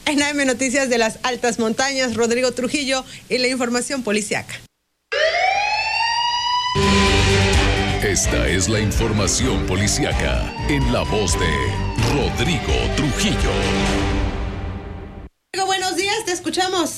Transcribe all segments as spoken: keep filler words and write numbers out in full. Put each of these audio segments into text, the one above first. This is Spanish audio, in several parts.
En A M Noticias de las Altas Montañas, Rodrigo Trujillo y la información policiaca. Esta es la información policiaca en la voz de Rodrigo Trujillo. Rodrigo, buenos días, te escuchamos.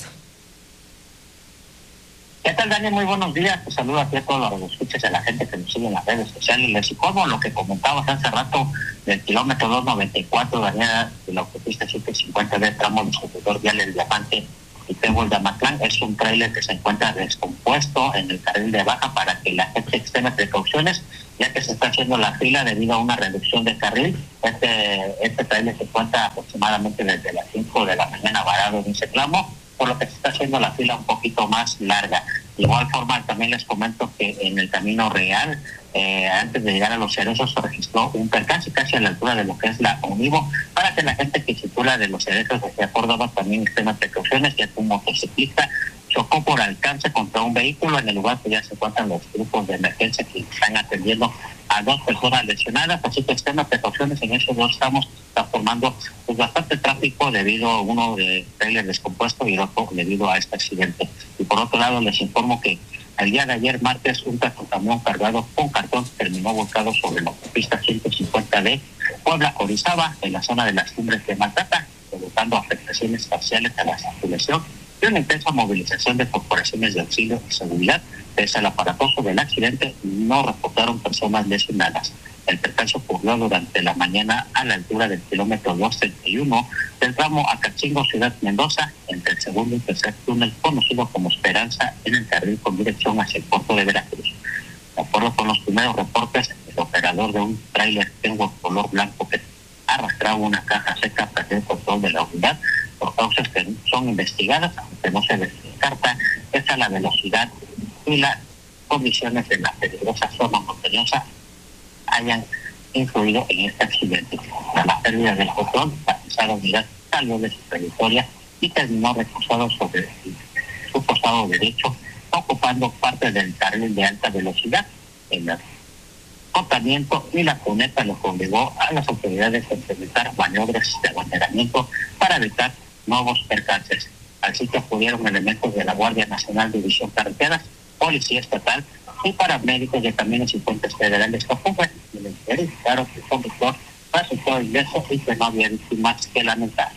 ¿Qué tal, Daniel? Muy buenos días. Te saludo aquí a todos los que escuchas, a la gente que nos sigue en las redes sociales. Les informo lo que comentabas hace rato del kilómetro doscientos noventa y cuatro, Daniel, de la autopista ciento cincuenta del tramo del corredor vial El Diamante y Tebo de Amatlán. Es un tráiler que se encuentra descompuesto en el carril de baja para que la gente extreme precauciones, ya que se está haciendo la fila debido a una reducción de carril. Este, este tráiler se encuentra aproximadamente desde las cinco de la mañana varado en ese tramo, por lo que se está haciendo la fila un poquito más larga. De igual forma, también les comento que en el Camino Real, eh, antes de llegar a Los Cerezos, se registró un percance casi a la altura de lo que es la Univo, para que la gente que circula de Los Cerezos hacia Córdoba también estén en precauciones, ya que un motociclista chocó por alcance contra un vehículo. En el lugar que ya se encuentran los grupos de emergencia que están atendiendo a dos personas lesionadas, así que estén en precauciones en esos dos tramos. Está formando pues, bastante tráfico debido a uno de trailer descompuesto y el otro debido a este accidente. Y por otro lado, les informo que el día de ayer, martes, un camión cargado con cartón terminó volcado sobre la autopista ciento cincuenta de Puebla-Orizaba, en la zona de las Cumbres de Maltrata, provocando afectaciones parciales a la circulación y una intensa movilización de corporaciones de auxilio y seguridad. Pese al aparatoso del accidente, no reportaron personas lesionadas. El percance ocurrió durante la mañana a la altura del kilómetro doscientos treinta y uno del tramo Acatzingo, Ciudad Mendoza, entre el segundo y tercer túnel conocido como Esperanza, en el carril con dirección hacia el puerto de Veracruz. De acuerdo con los primeros reportes, el operador de un tráiler Kenworth color blanco que arrastraba una caja seca perdió el control de la unidad por causas que son investigadas, aunque no se descarta esa la velocidad y las condiciones de la peligrosa zona montañosa hayan influido en este accidente. Tras la pérdida del control, la pesada unidad salió de su trayectoria y terminó recostado sobre su costado derecho, ocupando parte del carril de alta velocidad. El acotamiento y la cuneta los obligó a las autoridades a implementar maniobras de abanderamiento para evitar nuevos percances. Al sitio acudieron elementos de la Guardia Nacional División Carreteras, Policía Estatal y paramédicos de Caminos y Puentes Federales Capufe, y les verificaron que el conductor resultó ileso y que no había víctimas que lamentar.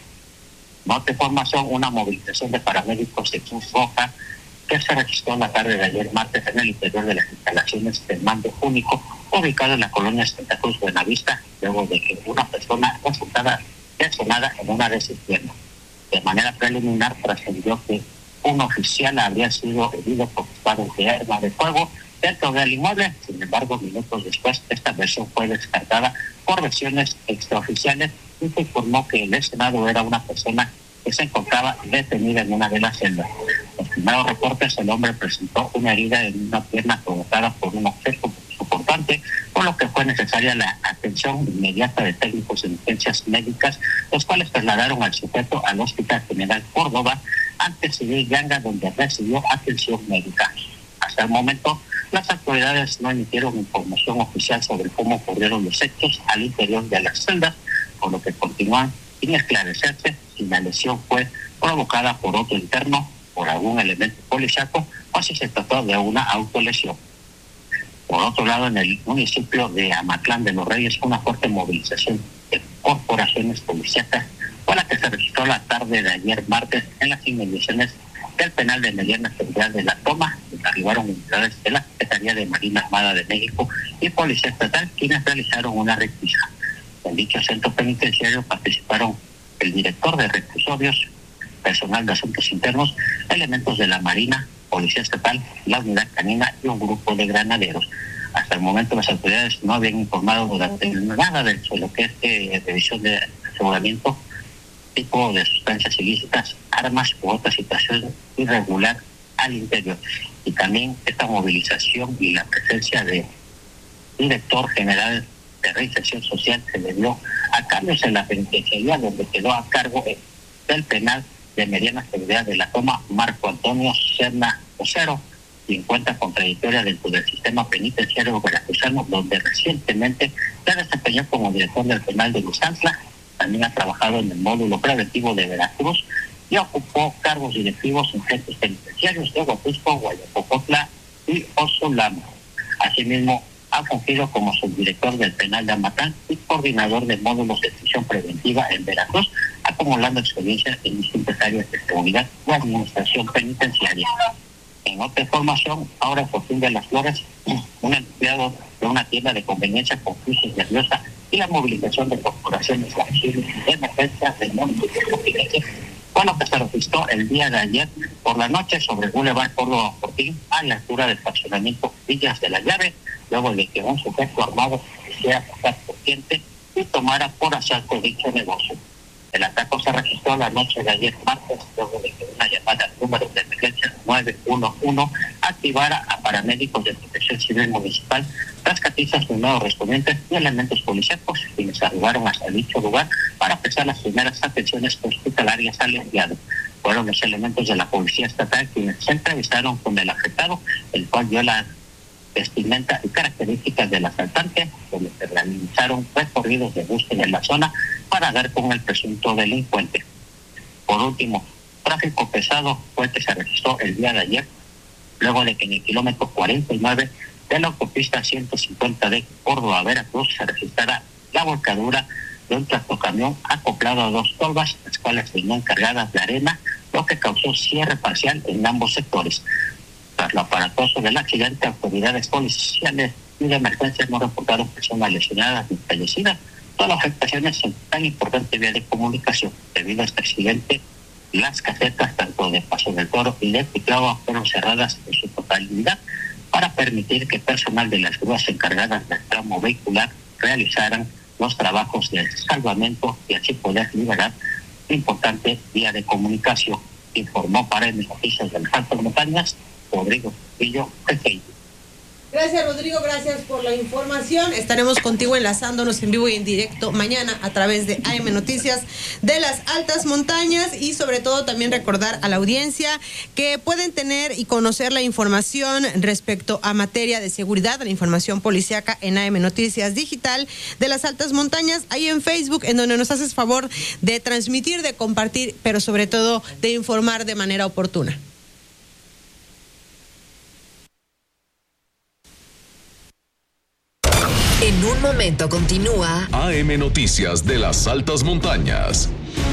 En otra información, una movilización de paramédicos de Cruz Roja que se registró la tarde de ayer martes en el interior de las instalaciones del mando único ubicado en la colonia Santa Cruz Buenavista, luego de que una persona resultara lesionada en una de sus piernas. De manera preliminar trascendió que un oficial habría sido herido por disparos de arma de fuego dentro del inmueble. Sin embargo, minutos después, esta versión fue descartada por versiones extraoficiales y se informó que el lesionado era una persona que se encontraba detenida en una de las celdas. Los primeros reportes, el hombre presentó una herida en una pierna provocada por un objeto soportante, por lo que fue necesaria la atención inmediata de técnicos de emergencias médicas, los cuales trasladaron al sujeto al Hospital General Córdoba ante Civil Yanga, donde recibió atención médica. Hasta el momento, las autoridades no emitieron información oficial sobre cómo ocurrieron los hechos al interior de las celdas, por lo que continúan sin esclarecerse si la lesión fue provocada por otro interno, por algún elemento policiaco o si se trató de una autolesión. Por otro lado, en el municipio de Amatlán de los Reyes, una fuerte movilización de corporaciones policíacas fue la que se registró la tarde de ayer martes en las inmediaciones del penal de mediana seguridad de La Toma, donde arribaron unidades de la Secretaría de Marina Armada de México y Policía Estatal, quienes realizaron una requisa. En dicho centro penitenciario participaron el director de reclusorios, personal de asuntos internos, elementos de la Marina, Policía Estatal, la Unidad Canina y un grupo de granaderos. Hasta el momento las autoridades no habían informado durante nada de lo que es eh, revisión de aseguramiento, tipo de sustancias ilícitas, armas u otra situación irregular al interior. Y también esta movilización y la presencia de director general de reinserción social se debió a cambios en la penitenciaría, donde quedó a cargo del penal de mediana seguridad de La Toma Marco Antonio Serna Ocero, quien cuenta con trayectoria dentro del sistema penitenciario veracruzano, donde recientemente se desempeñó como director del penal de Luzantla también ha trabajado en el módulo preventivo de Veracruz y ocupó cargos directivos en centros penitenciarios de Huatusco, Guayacopotla y Osolama. Asimismo, ha fungido como subdirector del penal de Amatán y coordinador de módulos de prisión preventiva en Veracruz, acumulando experiencia en distintas áreas de seguridad y administración penitenciaria. En otra información, ahora Joaquín de las Flores, un empleado de una tienda de conveniencia con crisis nerviosa y la movilización de corporaciones auxilios de emergencia del municipio de Joquileche, fue lo que se registró el día de ayer por la noche sobre Boulevard Córdoba Fortín, a la altura del fraccionamiento Villas de la Llave, luego de que un sujeto armado quisiera pasar por cliente y tomara por asalto dicho negocio. El ataque se registró la noche de ayer martes, luego de que una llamada al número de emergencia nueve uno uno activara a paramédicos de Protección Civil Municipal, rescatistas nuevos respondientes y elementos policíacos, quienes arribaron hasta dicho lugar para prestar las primeras atenciones hospitalarias al empleado. Fueron los elementos de la Policía Estatal quienes se entrevistaron con el afectado, el cual dio la vestimenta y características del asaltante, donde se realizaron recorridos de búsqueda en la zona para dar con el presunto delincuente. Por último, tráfico pesado fue el que se registró el día de ayer, luego de que en el kilómetro cuarenta y nueve de la autopista ciento cincuenta de Córdoba a Veracruz se registrara la volcadura de un tractocamión acoplado a dos tolvas, las cuales venían cargadas de arena, lo que causó cierre parcial en ambos sectores. Tras lo aparatoso del accidente, autoridades policiales y de emergencia no reportaron personas lesionadas ni fallecidas, todas las afectaciones en tan importante vía de comunicación. Debido a este accidente, las casetas tanto de Paso del Toro y de Piclava fueron cerradas en su totalidad para permitir que personal de las grúas encargadas del tramo vehicular realizaran los trabajos de salvamento y así poder liberar importante vía de comunicación. Informó para el Noticias de las Altas Montañas Rodrigo Trujillo, G. Gracias, Rodrigo, gracias por la información. Estaremos contigo enlazándonos en vivo y en directo mañana a través de A M Noticias de las Altas Montañas, y sobre todo también recordar a la audiencia que pueden tener y conocer la información respecto a materia de seguridad, la información policíaca en A M Noticias Digital de las Altas Montañas, ahí en Facebook, en donde nos haces favor de transmitir, de compartir, pero sobre todo de informar de manera oportuna. En un momento continúa A M Noticias de las Altas Montañas.